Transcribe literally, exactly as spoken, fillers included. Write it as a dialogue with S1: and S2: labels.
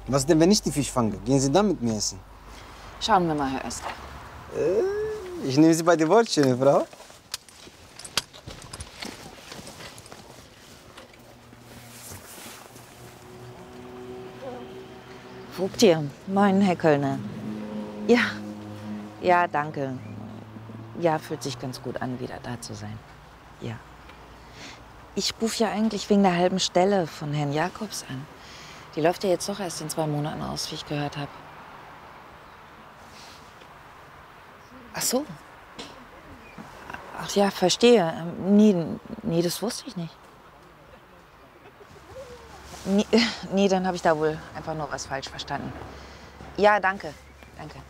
S1: Was denn, wenn ich die Fisch fange? Gehen Sie dann mit mir essen?
S2: Schauen wir mal, Herr Oester.
S1: Äh, ich nehme Sie bei den Wort, schöne Frau.
S3: Vogtier, moin, Herr Kölner. Ja, ja, danke. Ja, fühlt sich ganz gut an, wieder da zu sein. Ja. Ich rufe ja eigentlich wegen der halben Stelle von Herrn Jakobs an. Die läuft ja jetzt doch erst in zwei Monaten aus, wie ich gehört habe. Ach so. Ach ja, verstehe. Ähm, Nee, nee, das wusste ich nicht. Nee, nee, dann habe ich da wohl einfach nur was falsch verstanden. Ja, danke. Danke.